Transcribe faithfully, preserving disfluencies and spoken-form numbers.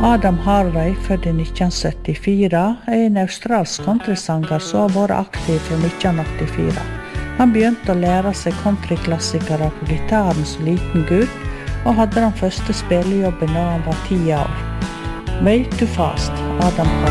Adam Harvey, født i nitten syttifire, er en australsk countrysanger som har vært aktiv fra nitten åttifire. Han begynte å lære seg countryklassikere på gitaren som liten gutt, og hadde den første spillejobben da han var ti år. Way Too Fast, Adam Harvey.